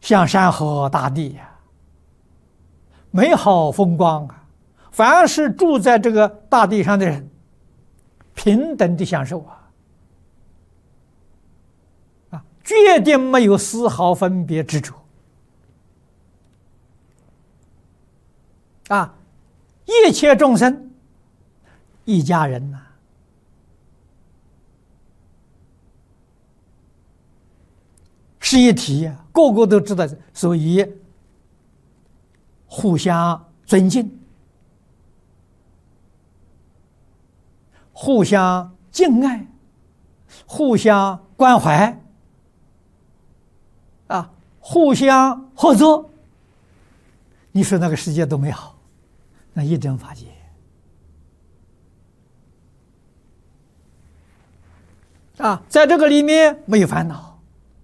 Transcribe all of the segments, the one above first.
像山河大地呀，美好风光啊！凡是住在这个大地上的人，平等的享受决定没有丝毫分别执着一切众生一家人呐，是一体呀，个个都知道，所以互相尊敬，互相敬爱，互相关怀互相合作。你说那个世界多美好，那一真法界在这个里面没有烦恼，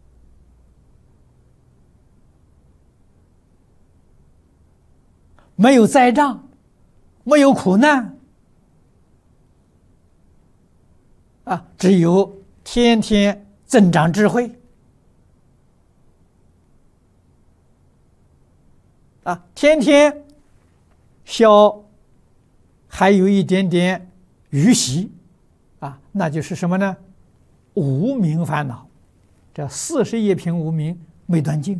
没有灾障，没有苦难只有天天增长智慧天天消还有一点点余习那就是什么呢？无明烦恼，这41品无明没断尽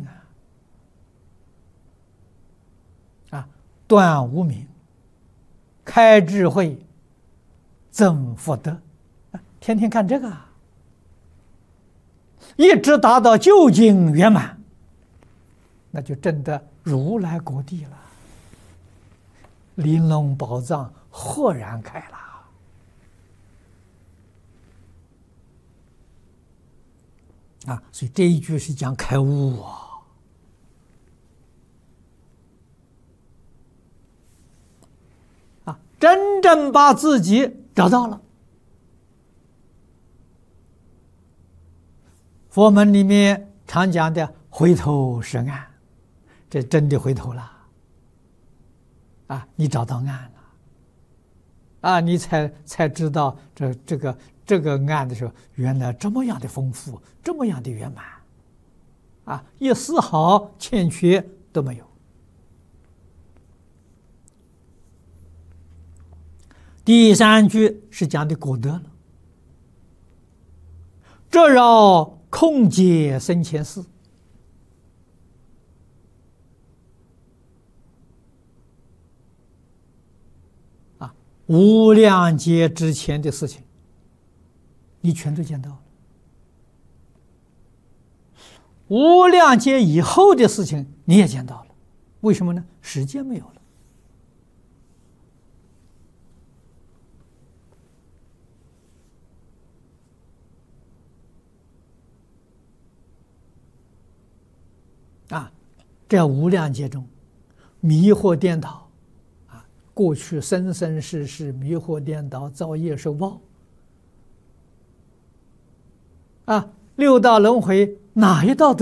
断无明，开智慧，增福德天天看这个一直达到究竟圆满，那就真的如来果地了，玲珑宝藏豁然开了所以这一句是讲开悟真正把自己找到了。佛门里面常讲的回头是岸，这真的回头了你找到岸了你才知道这个岸的时候，原来这么样的丰富，这么样的圆满一丝毫欠缺都没有。第3句是讲的果德了，这绕空劫生前事无量劫之前的事情你全都见到了，无量劫以后的事情你也见到了，为什么呢？时间没有了这无量劫中迷惑颠倒过去生生世世迷惑颠倒，造业受报6道轮回哪一道